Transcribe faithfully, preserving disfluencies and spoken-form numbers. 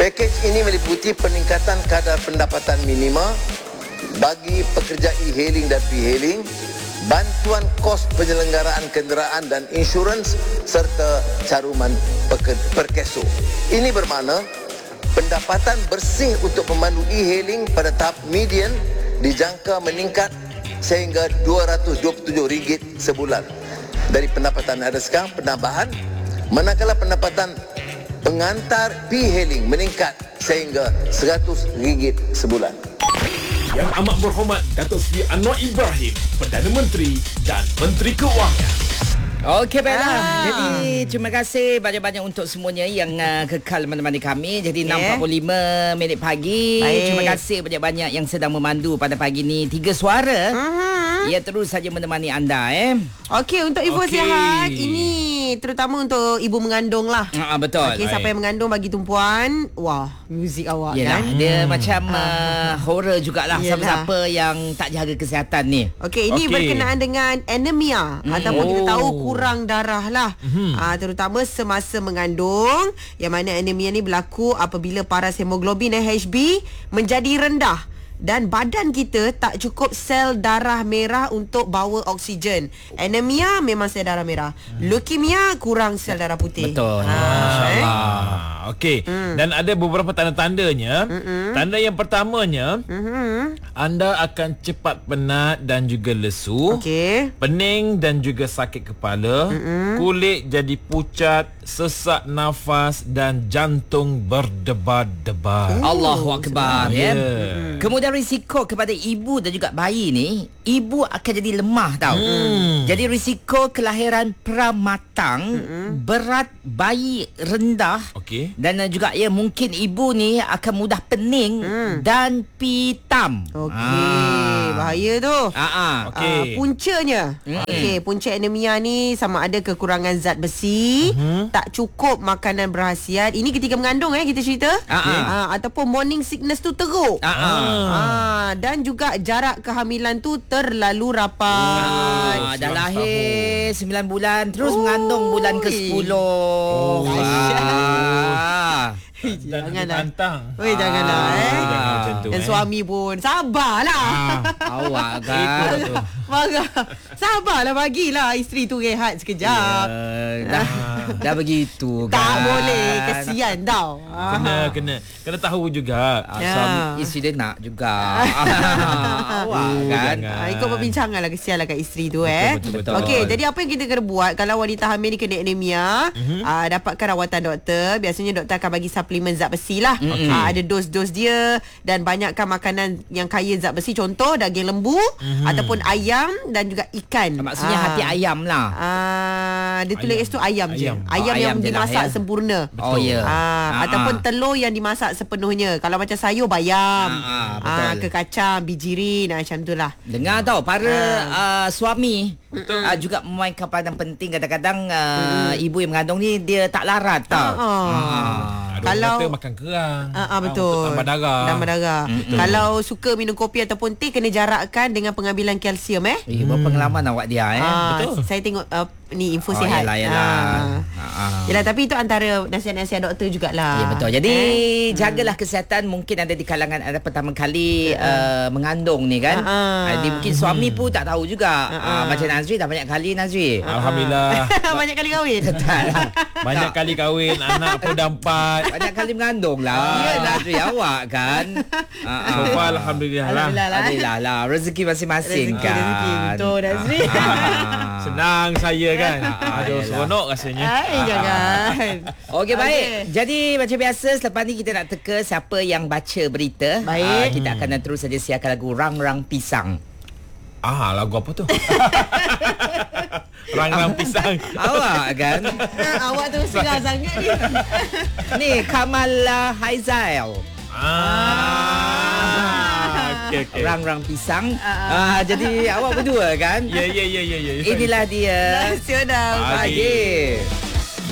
Pakej ini meliputi peningkatan kadar pendapatan minima bagi pekerja e-hailing dan p-hailing, bantuan kos penyelenggaraan kenderaan dan insurans serta caruman perkeso. Ini bermakna pendapatan bersih untuk pemandu e-hailing pada tahap median dijangka meningkat sehingga dua ratus dua puluh tujuh ringgit sebulan dari pendapatan ada sekarang penambahan, manakala pendapatan pengantar p-hailing meningkat sehingga seratus ringgit sebulan. Yang amat berhormat Datuk Seri Anwar Ibrahim, Perdana Menteri dan Menteri Keuangan. Okey, baiklah. Ah. Jadi, terima kasih banyak-banyak untuk semuanya yang uh, kekal menemani kami. Jadi, Yeah. enam empat puluh lima minit pagi. Baik. Terima kasih banyak-banyak yang sedang memandu pada pagi ni. Tiga suara. Uh-huh. Ia terus saja menemani anda, eh. Okey, untuk ibu Okey. sihat, ini terutama untuk ibu mengandung lah. Ah, betul. Okey, siapa Baik. yang mengandung bagi tumpuan, wah, muzik awak Yelah, kan. dia macam uh, horror jugalah. Yelah. Siapa-siapa yang tak jaga kesihatan ni. Okey, ini Okey. berkenaan dengan anemia Hmm. ataupun kita Oh. tahu kurang darah lah. Mhm. Ah, terutama semasa mengandung, yang mana anemia ni berlaku apabila paras hemoglobin H B menjadi rendah dan badan kita tak cukup sel darah merah untuk bawa oksigen. Anemia memang sel darah merah. Leukemia kurang sel darah putih. Betul. Ha, Masya eh? Ah, okey. Hmm. Dan ada beberapa tanda-tandanya. Mm-mm. Tanda yang pertamanya, Mhm. anda akan cepat penat dan juga lesu. Okey. Pening dan juga sakit kepala. Mm-mm. Kulit jadi pucat, sesak nafas dan jantung berdebar-debar. Allahu Akbar, ya. Ya. Kemudian risiko kepada ibu dan juga bayi ni, ibu akan jadi lemah tau. Hmm. Jadi risiko kelahiran pramatang, hmm. berat bayi rendah. Okey. Dan uh, juga ya mungkin ibu ni akan mudah pening Hmm. dan pitam. Okey, bahaya tu. Ah. Ah. Okey. Uh, puncanya Mm-mm. Okey, punca anemia ni sama ada kekurangan zat besi, Mhm. tak cukup makanan berhasiat. Ini ketika mengandung eh kita cerita. Ah, ah. Uh, ataupun morning sickness tu teruk. Ah. ah. Ah, dan juga jarak kehamilan tu terlalu rapat. Ah, dah sembilan lahir sembilan bulan terus Oi. mengandung bulan ke sepuluh. Oh. Ah. Dan Janganlah. tantang. Oi, janganlah eh. Jangan macam tu, Dan eh. suami pun sabarlah. Ah, awak Itu kan. tu. Marah. Sabarlah, bagilah isteri tu rehat sekejap. Ya, dah, dah begitu kan. Tak boleh, kesian tau. Kena kena kena tahu juga. Ah, Ya. Suami isteri dia nak juga. Awak kan. jangan. Ah, ikut perbincangan lah, kesianlah kat isteri tu eh. betul, betul. Okey, jadi apa yang kita kena buat kalau wanita hamil ni kena anemia, mm-hmm. uh, dapatkan rawatan doktor. Biasanya doktor akan bagi suplemen zat besi lah. Mm-hmm. Uh, ada dos-dos dia dan banyakkan makanan yang kaya zat besi, contoh daging lembu mm-hmm. ataupun ayam dan juga ikan. Maksudnya Ah. hati ayam lah. Ah, dia tulis Ayam. tu ayam, je. Ayam. Ayam, Oh, yang ayam je lah, dimasak ya. sempurna. Oh ya. Ah, Ah, ataupun ah. telur yang dimasak sepenuhnya. Kalau macam sayur bayam. Ah, ah, betul. ke kacang, bijirin, ah, macam tu lah. Dengar tau para uh, suami uh, juga memainkan peranan penting. Kadang-kadang uh, ibu yang mengandung ni dia tak larat tau. Ah, ah. Ah. Ada Kalau- orang kata makan kerang. Ah, ah, ah, betul. Untuk tambah darah. Tambah darah. Kalau suka minum kopi ataupun teh, kena jarakkan dengan pengambilan kalsium eh. Eh, berpengalaman awak dia eh. Ah, betul. saya tengok uh, ni info Oh, sihat. yalah, yalah. Ah. Ah, ah. Yelah, tapi itu antara nasihat-nasihat doktor jugalah. Ya betul. Jadi Eh? jagalah kesihatan. Mungkin ada di kalangan anda pertama kali uh, mengandung ni kan. Ha, ha. Jadi mungkin suami pun tak tahu juga. Ha, ha. Uh, macam Nazri dah banyak kali Nazri. Alhamdulillah. Banyak kali kahwin. Banyak kali kahwin, anak pun dah empat. Banyak kali mengandung lah. Yalah. Nazri awak kan. Uh, uh. So far alhamdulillah lah. Alhamdulillah lah. Alhamdulillah lah. Rezeki masing-masing Rezeki, kan. rezeki. Betul, Nazri. Ah. Senang saya kan. Ah, Aduh, yelah. seronok rasanya. Ay, jangan. Okey, baik. Okey. Jadi macam biasa selepas ni kita nak teka siapa yang baca berita. Baik. Ah, kita akan terus saja siarkan lagu Rang Rang Pisang. Ah, lagu apa tu? Rang-rang pisang. Awak kan. Awak tu serah sangat ni. Ni Kamala Haizail. Ah. Okey okey. Rang Rang Pisang. Ah, jadi awak berdua kan. Ya ya ya ya ya. Inilah dia Nasional Pagi. pagi.